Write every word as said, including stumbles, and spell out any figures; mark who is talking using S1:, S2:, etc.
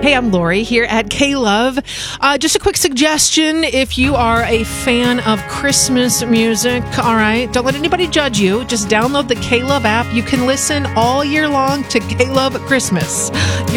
S1: Hey, I'm Lori here at K-Love. Uh, just a quick suggestion, if you are a fan of Christmas music, all right, don't let anybody judge you. Just download the K-Love app. You can listen all year long to K-Love Christmas.